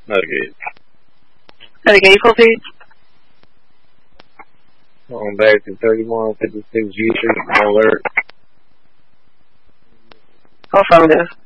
Okay. Okay, full page. On back to 3156 G Street, alert. Affirmative.